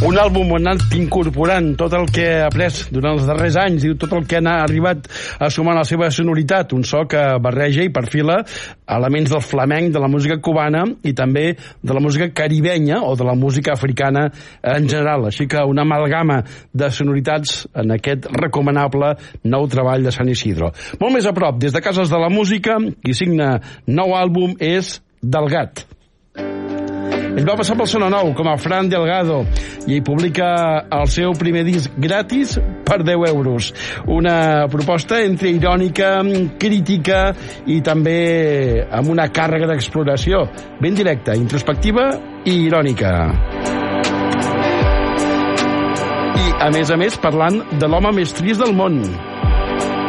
Un àlbum on ha anat incorporant tot el que ha après durant els darrers anys i tot el que ha arribat a sumar en la seva sonoritat, un so que barreja i perfila elements del flamenc, de la música cubana i també de la música caribenya o de la música africana en general. Així que una amalgama de sonoritats en aquest recomanable nou treball de San Isidro. Molt més a prop, des de Cases de la Música, qui signa nou àlbum és Delgat. Ell va passar pel Sona Nou com a Fran Delgado i hi publica el seu primer disc gratis per 10 euros. Una proposta entre irònica, crítica i també amb una càrrega d'exploració ben directa, introspectiva i irònica. I, a més, parlant de l'home més trist del món.